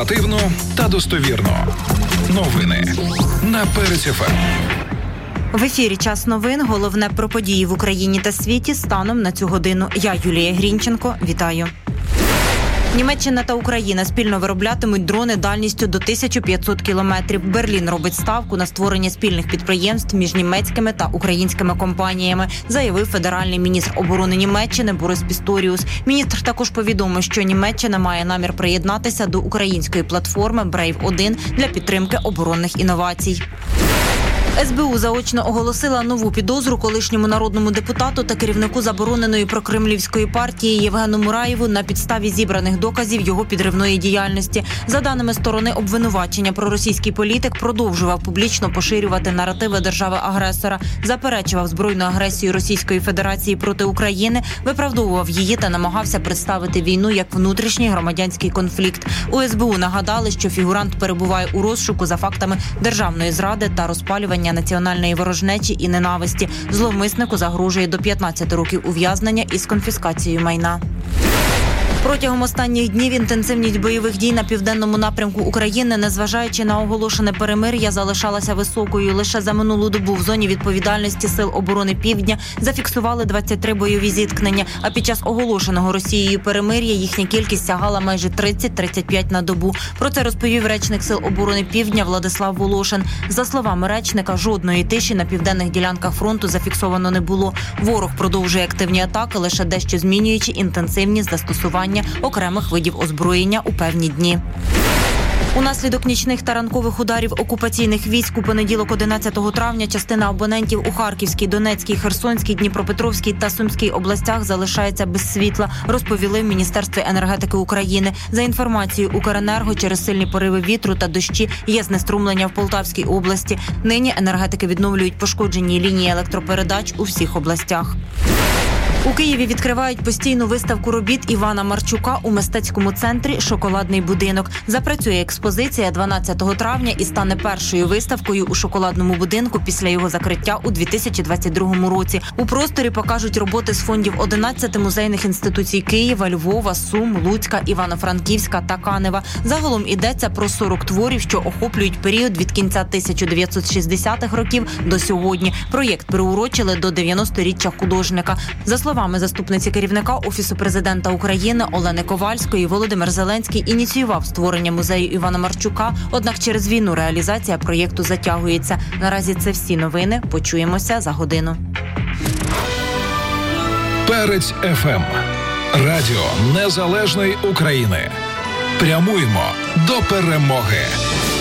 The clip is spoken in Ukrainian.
Оперативно та достовірно. Новини на Перець ФМ. В ефірі «Час новин». Головне про події в Україні та світі станом на цю годину. Я, Юлія Грінченко. Вітаю. Німеччина та Україна спільно вироблятимуть дрони дальністю до 1500 кілометрів. Берлін робить ставку на створення спільних підприємств між німецькими та українськими компаніями, заявив федеральний міністр оборони Німеччини Борис Пісторіус. Міністр також повідомив, що Німеччина має намір приєднатися до української платформи Brave-1 для підтримки оборонних інновацій. СБУ заочно оголосила нову підозру колишньому народному депутату та керівнику забороненої прокремлівської партії Євгену Мураєву на підставі зібраних доказів його підривної діяльності. За даними сторони обвинувачення, проросійський політик продовжував публічно поширювати наративи держави-агресора, заперечував збройну агресію Російської Федерації проти України, виправдовував її та намагався представити війну як внутрішній громадянський конфлікт. У СБУ нагадали, що фігурант перебуває у розшуку за фактами державної зради та розпалювання національної ворожнечі і ненависті. Зловмиснику загрожує до 15 років ув'язнення із конфіскацією майна. Протягом останніх днів інтенсивність бойових дій на південному напрямку України, незважаючи на оголошене перемир'я, залишалася високою. Лише за минулу добу в зоні відповідальності Сил оборони Півдня зафіксували 23 бойові зіткнення, а під час оголошеного Росією перемир'я їхня кількість сягала майже 30-35 на добу. Про це розповів речник Сил оборони Півдня Владислав Волошин. За словами речника, жодної тиші на південних ділянках фронту зафіксовано не було. Ворог продовжує активні атаки, лише дещо змінюючи інтенсивність застосування окремих видів озброєння у певні дні. Унаслідок нічних та ранкових ударів окупаційних військ у понеділок 11 травня частина абонентів у Харківській, Донецькій, Херсонській, Дніпропетровській та Сумській областях залишається без світла, розповіли в Міністерстві енергетики України. За інформацією Укренерго, через сильні пориви вітру та дощі є знеструмлення в Полтавській області. Нині енергетики відновлюють пошкоджені лінії електропередач у всіх областях. У Києві відкривають постійну виставку робіт Івана Марчука у мистецькому центрі «Шоколадний будинок». Запрацює експозиція 12 травня і стане першою виставкою у шоколадному будинку після його закриття у 2022 році. У просторі покажуть роботи з фондів 11 музейних інституцій Києва, Львова, Сум, Луцька, Івано-Франківська та Канева. Загалом йдеться про 40 творів, що охоплюють період від кінця 1960-х років до сьогодні. Проєкт приурочили до 90-річчя художника. За словами заступниці керівника Офісу президента України Олени Ковальської, Володимир Зеленський ініціював створення музею Івана Марчука, однак через війну реалізація проєкту затягується. Наразі це всі новини. Почуємося за годину. Перець ФМ. Радіо Незалежної України. Прямуємо до перемоги.